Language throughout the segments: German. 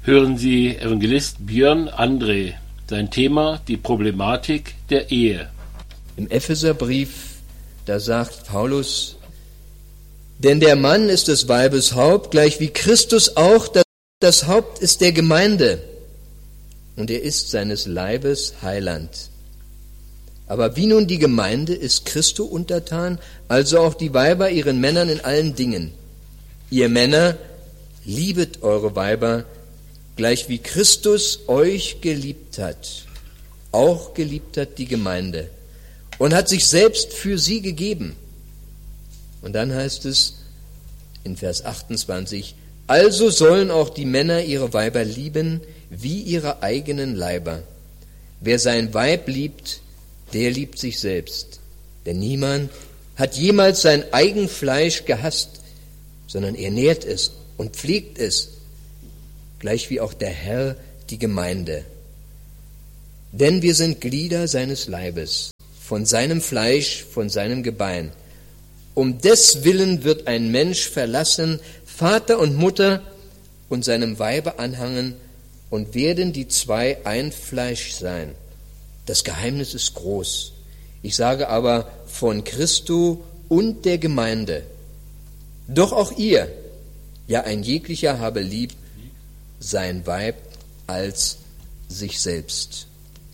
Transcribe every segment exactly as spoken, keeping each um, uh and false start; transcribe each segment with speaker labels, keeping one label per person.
Speaker 1: Hören Sie Evangelist Björn André. Sein Thema: die Problematik der Ehe.
Speaker 2: Im Epheserbrief, da sagt Paulus: Denn der Mann ist des Weibes Haupt, gleich wie Christus auch das Haupt ist der Gemeinde. Und er ist seines Leibes Heiland. Aber wie nun die Gemeinde ist Christo untertan, also auch die Weiber ihren Männern in allen Dingen. Ihr Männer, liebet eure Weiber, gleich wie Christus euch geliebt hat. Auch geliebt hat die Gemeinde und hat sich selbst für sie gegeben. Und dann heißt es in Vers achtundzwanzig, also sollen auch die Männer ihre Weiber lieben, wie ihre eigenen Leiber. Wer sein Weib liebt, der liebt sich selbst. Denn niemand hat jemals sein eigen Fleisch gehasst, sondern er nährt es und pflegt es, gleich wie auch der Herr die Gemeinde. Denn wir sind Glieder seines Leibes, von seinem Fleisch, von seinem Gebein. Um des Willen wird ein Mensch verlassen, Vater und Mutter, und seinem Weibe anhangen, und werden die zwei ein Fleisch sein. Das Geheimnis ist groß. Ich sage aber von Christo und der Gemeinde. Doch auch ihr, ja ein jeglicher habe lieb sein Weib als sich selbst.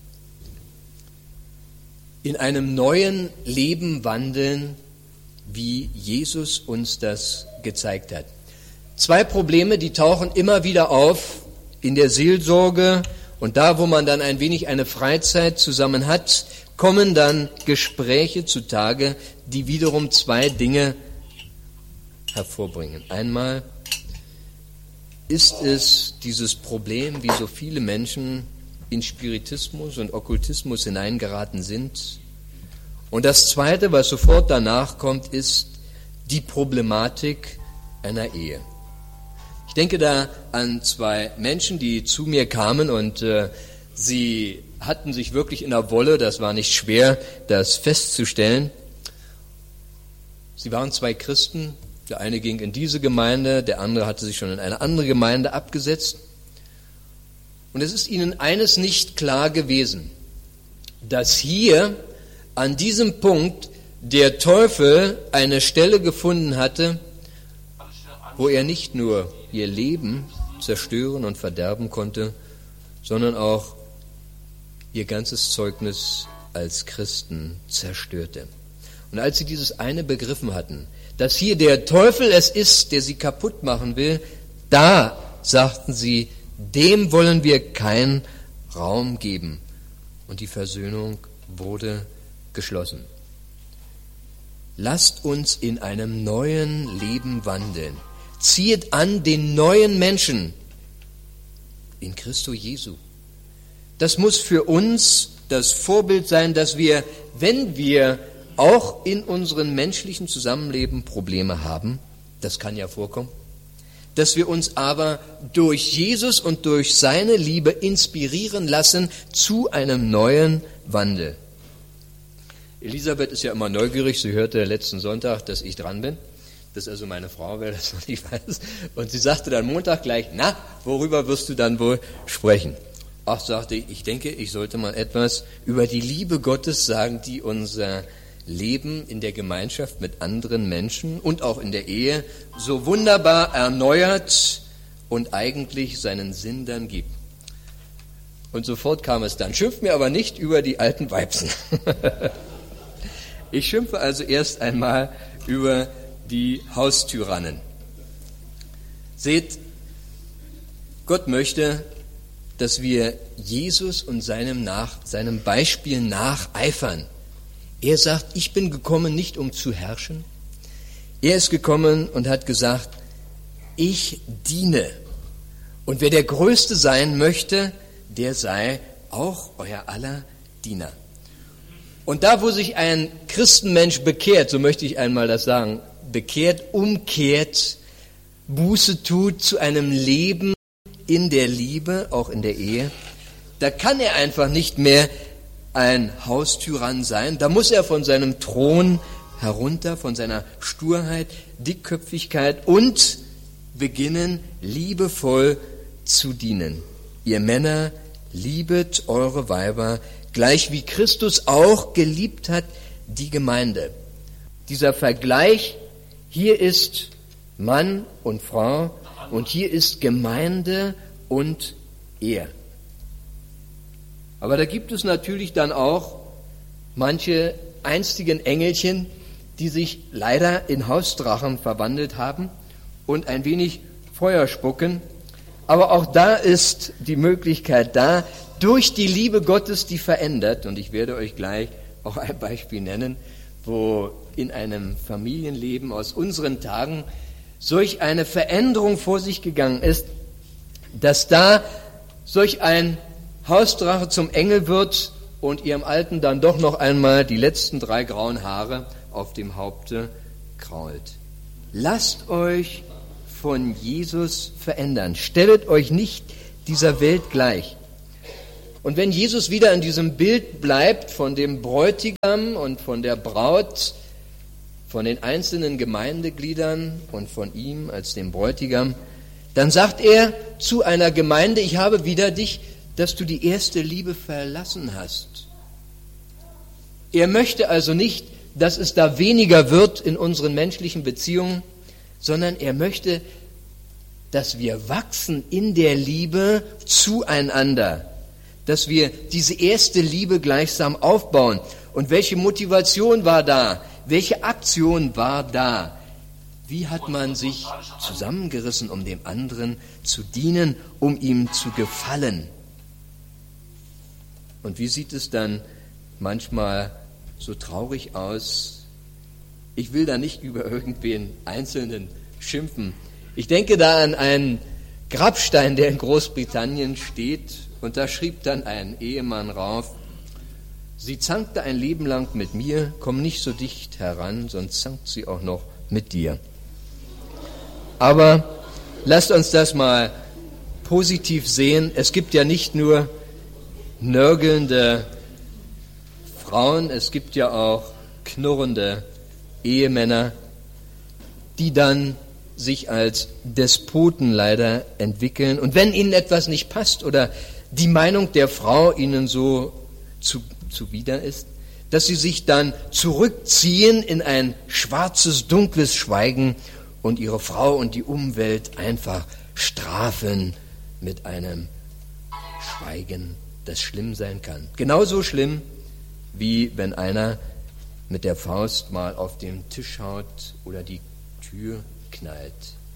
Speaker 2: In einem neuen Leben wandeln, wie Jesus uns das gezeigt hat. Zwei Probleme, die tauchen immer wieder auf in der Seelsorge, und da, wo man dann ein wenig eine Freizeit zusammen hat, kommen dann Gespräche zutage, die wiederum zwei Dinge hervorbringen. Einmal ist es dieses Problem, wie so viele Menschen in Spiritismus und Okkultismus hineingeraten sind. Und das Zweite, was sofort danach kommt, ist die Problematik einer Ehe. Ich denke da an zwei Menschen, die zu mir kamen, und äh, sie hatten sich wirklich in der Wolle, das war nicht schwer, das festzustellen. Sie waren zwei Christen, der eine ging in diese Gemeinde, der andere hatte sich schon in eine andere Gemeinde abgesetzt. Und es ist ihnen eines nicht klar gewesen, dass hier an diesem Punkt der Teufel eine Stelle gefunden hatte, wo er nicht nur ihr Leben zerstören und verderben konnte, sondern auch ihr ganzes Zeugnis als Christen zerstörte. Und als sie dieses eine begriffen hatten, dass hier der Teufel es ist, der sie kaputt machen will, da sagten sie, dem wollen wir keinen Raum geben. Und die Versöhnung wurde geschlossen. Lasst uns in einem neuen Leben wandeln. Ziehet an den neuen Menschen in Christo Jesu. Das muss für uns das Vorbild sein, dass wir, wenn wir auch in unserem menschlichen Zusammenleben Probleme haben, das kann ja vorkommen, dass wir uns aber durch Jesus und durch seine Liebe inspirieren lassen zu einem neuen Wandel. Elisabeth ist ja immer neugierig, sie hörte letzten Sonntag, dass ich dran bin. Das ist also meine Frau, wer das noch nicht weiß. Und sie sagte dann Montag gleich, na, worüber wirst du dann wohl sprechen? Ach, sagte ich, ich denke, ich sollte mal etwas über die Liebe Gottes sagen, die unser Leben in der Gemeinschaft mit anderen Menschen und auch in der Ehe so wunderbar erneuert und eigentlich seinen Sinn dann gibt. Und sofort kam es dann, schimpft mir aber nicht über die alten Weibsen. Ich schimpfe also erst einmal über die Haustyrannen. Seht, Gott möchte, dass wir Jesus und seinem, nach, seinem Beispiel nacheifern. Er sagt, ich bin gekommen, nicht um zu herrschen. Er ist gekommen und hat gesagt, ich diene. Und wer der Größte sein möchte, der sei auch euer aller Diener. Und da, wo sich ein Christenmensch bekehrt, so möchte ich einmal das sagen, bekehrt, umkehrt, Buße tut zu einem Leben in der Liebe, auch in der Ehe, da kann er einfach nicht mehr ein Haustyrann sein. Da muss er von seinem Thron herunter, von seiner Sturheit, Dickköpfigkeit und beginnen, liebevoll zu dienen. Ihr Männer, liebet eure Weiber, gleich wie Christus auch geliebt hat die Gemeinde. Dieser Vergleich, hier ist Mann und Frau und hier ist Gemeinde und er. Aber da gibt es natürlich dann auch manche einstigen Engelchen, die sich leider in Hausdrachen verwandelt haben und ein wenig Feuer spucken. Aber auch da ist die Möglichkeit da, durch die Liebe Gottes, die verändert, und ich werde euch gleich auch ein Beispiel nennen, wo in einem Familienleben aus unseren Tagen solch eine Veränderung vor sich gegangen ist, dass da solch ein Hausdrache zum Engel wird und ihrem Alten dann doch noch einmal die letzten drei grauen Haare auf dem Haupte krault. Lasst euch von Jesus verändern. Stellet euch nicht dieser Welt gleich. Und wenn Jesus wieder in diesem Bild bleibt von dem Bräutigam und von der Braut, von den einzelnen Gemeindegliedern und von ihm als dem Bräutigam, dann sagt er zu einer Gemeinde, ich habe wider dich, dass du die erste Liebe verlassen hast. Er möchte also nicht, dass es da weniger wird in unseren menschlichen Beziehungen, sondern er möchte, dass wir wachsen in der Liebe zueinander, dass wir diese erste Liebe gleichsam aufbauen. Und welche Motivation war da? Welche Aktion war da? Wie hat man sich zusammengerissen, um dem anderen zu dienen, um ihm zu gefallen? Und wie sieht es dann manchmal so traurig aus? Ich will da nicht über irgendwen Einzelnen schimpfen. Ich denke da an einen Grabstein, der in Großbritannien steht, und da schrieb dann ein Ehemann rauf: Sie zankte ein Leben lang mit mir, komm nicht so dicht heran, sonst zankt sie auch noch mit dir. Aber lasst uns das mal positiv sehen. Es gibt ja nicht nur nörgelnde Frauen, es gibt ja auch knurrende Ehemänner, die dann sich als Despoten leider entwickeln. Und wenn ihnen etwas nicht passt oder die Meinung der Frau ihnen so zu, zuwider ist, dass sie sich dann zurückziehen in ein schwarzes, dunkles Schweigen und ihre Frau und die Umwelt einfach strafen mit einem Schweigen, das schlimm sein kann. Genauso schlimm, wie wenn einer mit der Faust mal auf den Tisch haut oder die Tür knallt.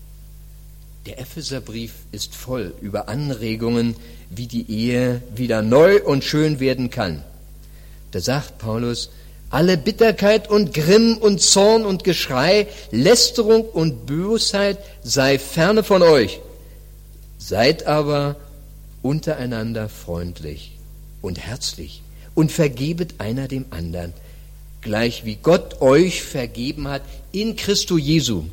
Speaker 2: Der Epheserbrief ist voll über Anregungen, wie die Ehe wieder neu und schön werden kann. Da sagt Paulus: alle Bitterkeit und Grimm und Zorn und Geschrei, Lästerung und Bösheit sei ferne von euch. Seid aber untereinander freundlich und herzlich und vergebet einer dem anderen, gleich wie Gott euch vergeben hat in Christo Jesu.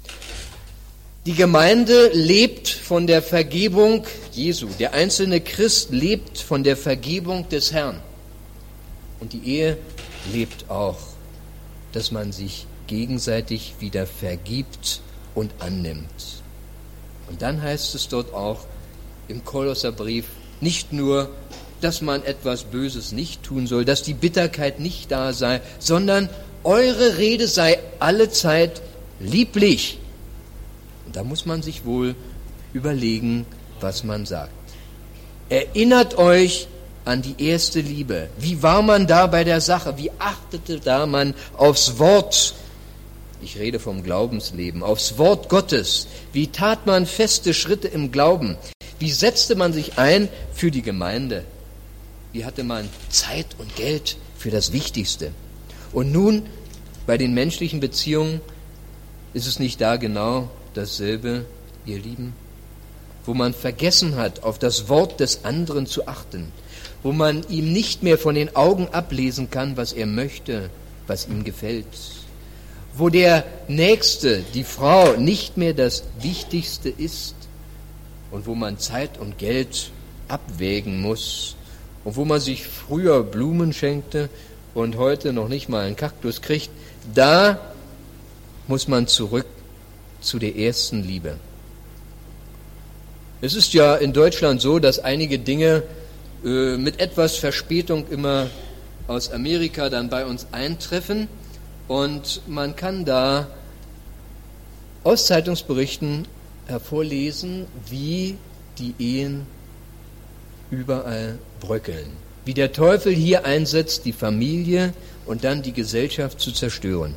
Speaker 2: Die Gemeinde lebt von der Vergebung Jesu. Der einzelne Christ lebt von der Vergebung des Herrn. Und die Ehe lebt auch, dass man sich gegenseitig wieder vergibt und annimmt. Und dann heißt es dort auch im Kolosserbrief nicht nur, dass man etwas Böses nicht tun soll, dass die Bitterkeit nicht da sei, sondern eure Rede sei allezeit lieblich. Und da muss man sich wohl überlegen, was man sagt. Erinnert euch an die erste Liebe. Wie war man da bei der Sache? Wie achtete da man aufs Wort? Ich rede vom Glaubensleben, aufs Wort Gottes. Wie tat man feste Schritte im Glauben? Wie setzte man sich ein für die Gemeinde? Wie hatte man Zeit und Geld für das Wichtigste? Und nun, bei den menschlichen Beziehungen, ist es nicht da genau dasselbe, ihr Lieben? Wo man vergessen hat, auf das Wort des anderen zu achten, wo man ihm nicht mehr von den Augen ablesen kann, was er möchte, was ihm gefällt, wo der Nächste, die Frau, nicht mehr das Wichtigste ist und wo man Zeit und Geld abwägen muss und wo man sich früher Blumen schenkte und heute noch nicht mal einen Kaktus kriegt, da muss man zurück zu der ersten Liebe. Es ist ja in Deutschland so, dass einige Dinge äh, mit etwas Verspätung immer aus Amerika dann bei uns eintreffen und man kann da aus Zeitungsberichten hervorlesen, wie die Ehen überall bröckeln. Wie der Teufel hier einsetzt, die Familie und dann die Gesellschaft zu zerstören.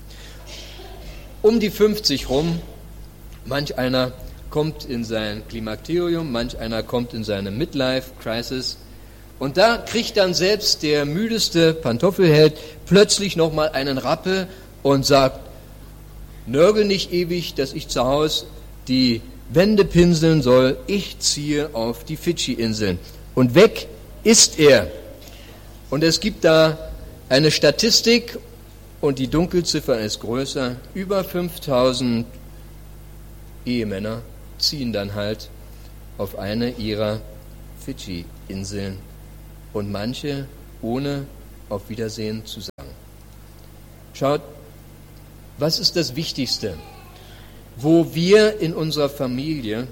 Speaker 2: Um die fünfzig rum, manch einer kommt in sein Klimakterium, manch einer kommt in seine Midlife-Crisis und da kriegt dann selbst der müdeste Pantoffelheld plötzlich nochmal einen Rappel und sagt, nörgel nicht ewig, dass ich zu Hause die Wände pinseln soll, ich ziehe auf die Fidschi-Inseln. Und weg ist er. Und es gibt da eine Statistik und die Dunkelziffer ist größer. Über fünftausend Ehemänner ziehen dann halt auf eine ihrer Fidschi-Inseln und manche ohne auf Wiedersehen zu sagen. Schaut, was ist das Wichtigste? Wo wir in unserer Familie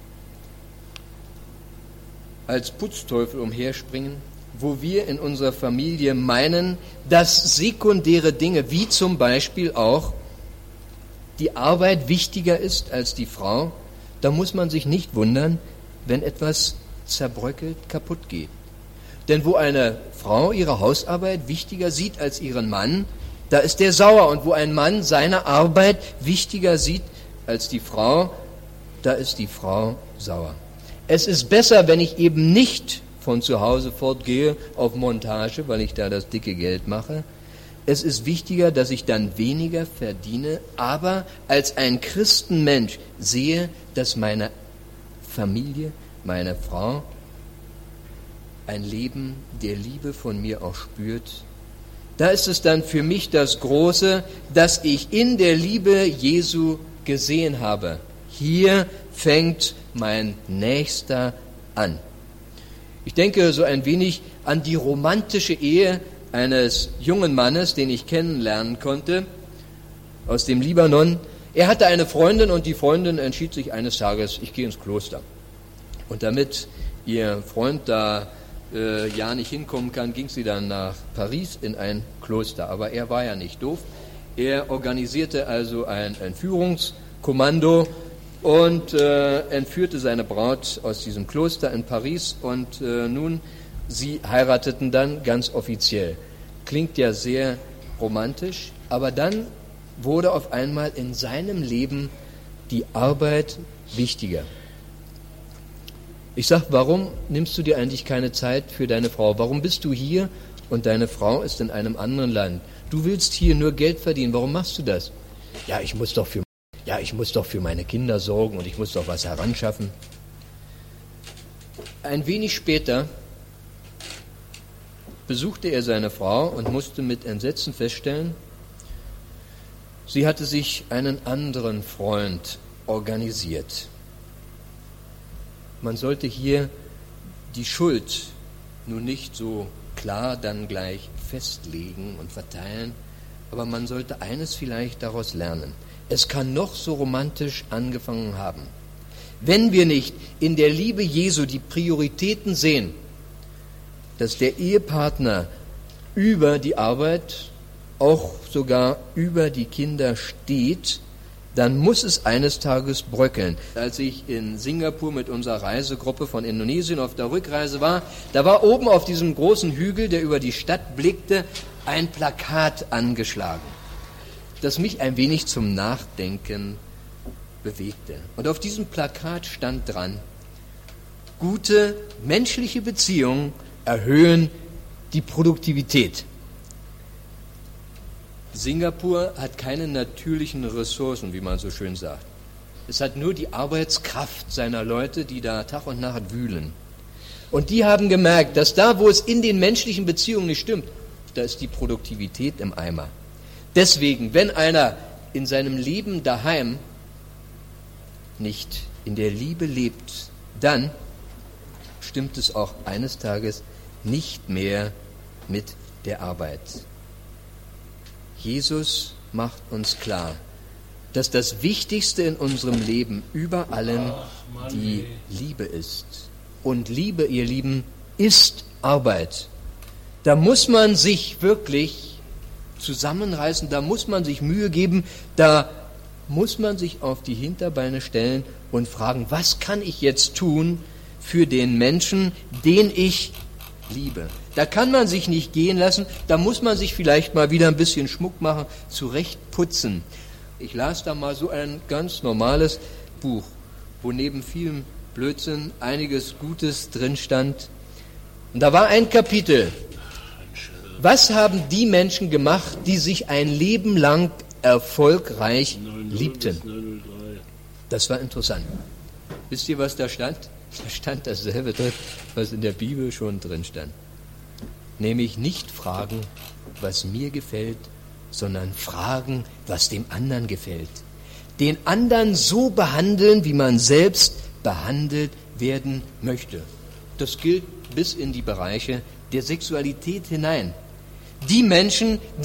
Speaker 2: als Putzteufel umherspringen, wo wir in unserer Familie meinen, dass sekundäre Dinge, wie zum Beispiel auch die Arbeit wichtiger ist als die Frau, da muss man sich nicht wundern, wenn etwas zerbröckelt, kaputt geht. Denn wo eine Frau ihre Hausarbeit wichtiger sieht als ihren Mann, da ist der sauer. Und wo ein Mann seine Arbeit wichtiger sieht als die Frau, da ist die Frau sauer. Es ist besser, wenn ich eben nicht von zu Hause fortgehe auf Montage, weil ich da das dicke Geld mache. Es ist wichtiger, dass ich dann weniger verdiene, aber als ein Christenmensch sehe, dass meine Familie, meine Frau ein Leben der Liebe von mir auch spürt. Da ist es dann für mich das Große, dass ich in der Liebe Jesu gesehen habe. Hier fängt mein Nächster an. Ich denke so ein wenig an die romantische Ehe eines jungen Mannes, den ich kennenlernen konnte, aus dem Libanon. Er hatte eine Freundin und die Freundin entschied sich eines Tages, ich gehe ins Kloster. Und damit ihr Freund da äh, ja nicht hinkommen kann, ging sie dann nach Paris in ein Kloster. Aber er war ja nicht doof. Er organisierte also ein Entführungskommando und äh, entführte seine Braut aus diesem Kloster in Paris und äh, nun, sie heirateten dann ganz offiziell. Klingt ja sehr romantisch, aber dann wurde auf einmal in seinem Leben die Arbeit wichtiger. Ich sage, warum nimmst du dir eigentlich keine Zeit für deine Frau? Warum bist du hier und deine Frau ist in einem anderen Land? Du willst hier nur Geld verdienen, warum machst du das? Ja, ich muss doch für, ja, ich muss doch für meine Kinder sorgen und ich muss doch was heranschaffen. Ein wenig später besuchte er seine Frau und musste mit Entsetzen feststellen, sie hatte sich einen anderen Freund organisiert. Man sollte hier die Schuld nun nicht so klar dann gleich festlegen und verteilen, aber man sollte eines vielleicht daraus lernen. Es kann noch so romantisch angefangen haben. Wenn wir nicht in der Liebe Jesu die Prioritäten sehen, dass der Ehepartner über die Arbeit, auch sogar über die Kinder steht, dann muss es eines Tages bröckeln. Als ich in Singapur mit unserer Reisegruppe von Indonesien auf der Rückreise war, da war oben auf diesem großen Hügel, der über die Stadt blickte, ein Plakat angeschlagen, das mich ein wenig zum Nachdenken bewegte. Und auf diesem Plakat stand dran: Gute menschliche Beziehungen erhöhen die Produktivität. Singapur hat keine natürlichen Ressourcen, wie man so schön sagt. Es hat nur die Arbeitskraft seiner Leute, die da Tag und Nacht wühlen. Und die haben gemerkt, dass da, wo es in den menschlichen Beziehungen nicht stimmt, da ist die Produktivität im Eimer. Deswegen, wenn einer in seinem Leben daheim nicht in der Liebe lebt, dann stimmt es auch eines Tages nicht mehr mit der Arbeit. Jesus macht uns klar, dass das Wichtigste in unserem Leben über allem die Liebe ist. Und Liebe, ihr Lieben, ist Arbeit. Da muss man sich wirklich zusammenreißen, da muss man sich Mühe geben, da muss man sich auf die Hinterbeine stellen und fragen, was kann ich jetzt tun für den Menschen, den ich liebe. Da kann man sich nicht gehen lassen, da muss man sich vielleicht mal wieder ein bisschen Schmuck machen, zurechtputzen. Ich las da mal so ein ganz normales Buch, wo neben vielem Blödsinn einiges Gutes drin stand. Und da war ein Kapitel. Was haben die Menschen gemacht, die sich ein Leben lang erfolgreich liebten? Das war interessant. Wisst ihr, was da stand? Da stand dasselbe drin, was in der Bibel schon drin stand. Nämlich nicht fragen, was mir gefällt, sondern fragen, was dem anderen gefällt. Den anderen so behandeln, wie man selbst behandelt werden möchte. Das gilt bis in die Bereiche der Sexualität hinein. Die Menschen,